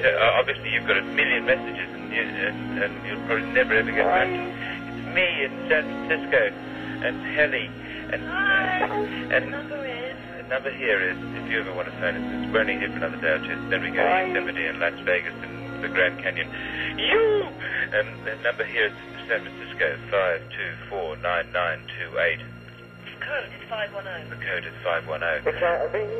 obviously you've got a million messages and you'll probably never ever get back. It's me in San Francisco and Helly and The number is? the number here is, if you ever want to phone us, we're only here for another day or two, then we go to Yosemite and Las Vegas and the Grand Canyon. The number here is San Francisco, 5249928. The code is 510. The code is 510.